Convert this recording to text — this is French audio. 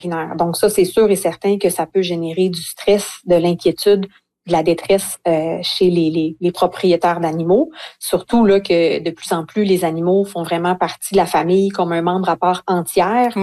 vétérinaire. Donc ça, c'est sûr et certain que ça peut générer du stress, de l'inquiétude, de la détresse chez les propriétaires d'animaux. Surtout là que de plus en plus, les animaux font vraiment partie de la famille comme un membre à part entière.